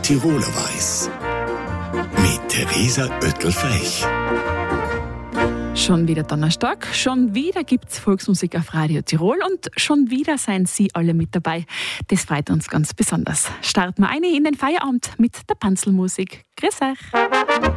Tiroler Weiß. Mit Theresa Oettel-Frech. Schon wieder Donnerstag, schon wieder gibt's Volksmusik auf Radio Tirol und schon wieder seien Sie alle mit dabei. Das freut uns ganz besonders. Starten wir eine in den Feierabend mit der Panzelmusik. Grüß euch!